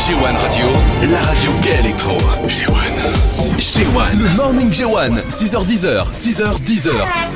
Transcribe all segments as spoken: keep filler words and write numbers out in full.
G un Radio, la radio gay électro. G un. G un. Le Morning G un, six heures dix, six heures dix.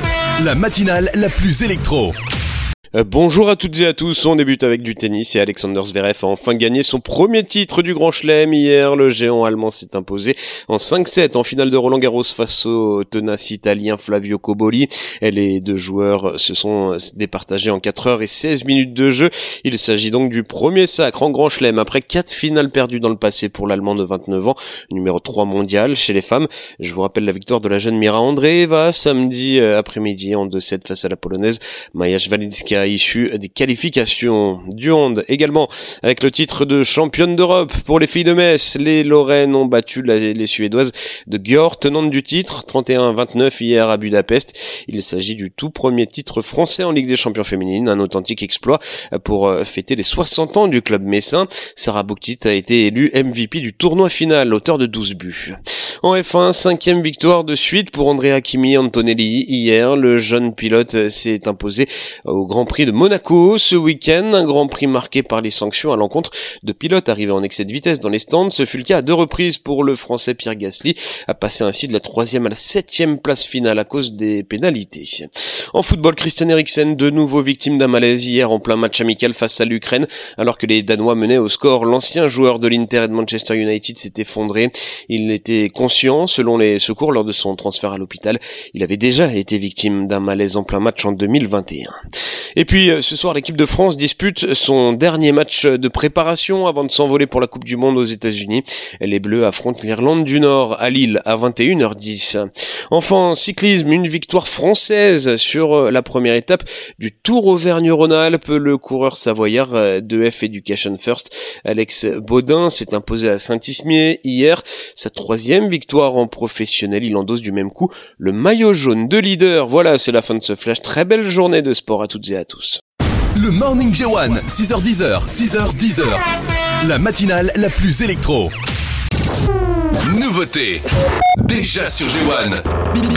La matinale la plus électro. Euh, bonjour à toutes et à tous, on débute avec du tennis et Alexander Zverev a enfin gagné son premier titre du Grand Chelem. Hier, le géant allemand s'est imposé en cinq sept en finale de Roland Garros face au tenace italien Flavio Cobolli. Et les deux joueurs se sont départagés en quatre heures et seize minutes de jeu. Il s'agit donc du premier sacre en Grand Chelem après quatre finales perdues dans le passé pour l'Allemand de vingt-neuf ans, numéro trois mondial chez les femmes. Je vous rappelle la victoire de la jeune Mira Andreeva samedi après-midi en deux sept face à la Polonaise Maja Swiatek, issu des qualifications du hand. Également avec le titre de championne d'Europe pour les filles de Metz, les Lorraines ont battu la, les Suédoises de Győr, tenantes du titre, trente et un à vingt-neuf hier à Budapest. Il s'agit du tout premier titre français en Ligue des champions féminines, un authentique exploit pour fêter les soixante ans du club messin. Sarah Bouktit a été élue M V P du tournoi final, auteur de douze buts. En F un, cinquième victoire de suite pour Andrea Kimi Antonelli. Hier, le jeune pilote s'est imposé au Grand Prix de Monaco. Ce week-end, un Grand Prix marqué par les sanctions à l'encontre de pilotes arrivés en excès de vitesse dans les stands. Ce fut le cas à deux reprises pour le Français Pierre Gasly, a passé ainsi de la troisième à la septième place finale à cause des pénalités. En football, Christian Eriksen, de nouveau victime d'un malaise hier en plein match amical face à l'Ukraine, alors que les Danois menaient au score. L'ancien joueur de l'Inter et de Manchester United s'est effondré. Il était conscient, selon les secours, lors de son transfert à l'hôpital. Il avait déjà été victime d'un malaise en plein match en deux mille vingt et un. Et puis, ce soir, l'équipe de France dispute son dernier match de préparation avant de s'envoler pour la Coupe du Monde aux États-Unis. Les Bleus affrontent l'Irlande du Nord à Lille à vingt et une heures dix. Enfin, en cyclisme, une victoire française sur la première étape du Tour Auvergne-Rhône-Alpes. Le coureur savoyard d'E F Education First, Alex Baudin, s'est imposé à Saint-Ismier hier. Sa troisième victoire en professionnel. Il endosse du même coup le maillot jaune de leader. Voilà, c'est la fin de ce flash. Très belle journée de sport à toutes et à tous. Le Morning G un, six heures dix, six heures dix. La matinale la plus électro. Nouveauté. Déjà sur G un.